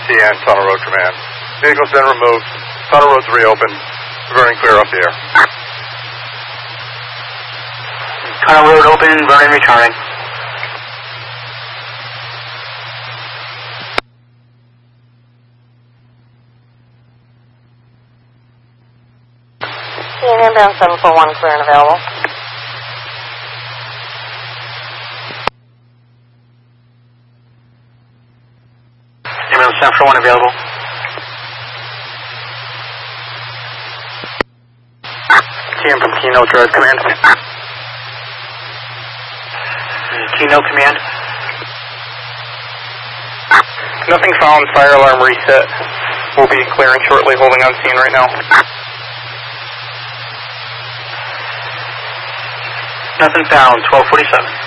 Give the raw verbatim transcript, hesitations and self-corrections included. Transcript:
T N, Tunnel Road Command. Vehicle's been removed. Tunnel Road's reopened. Burning clear off the air. Tunnel Road open, burning returning. T N inbound seven four one, clear and available. Inbound seven four one available. T M from Keynote Drive Command. Keynote Command. Nothing found, fire alarm reset. We'll be clearing shortly, holding on scene right now. Nothing found, twelve forty-seven.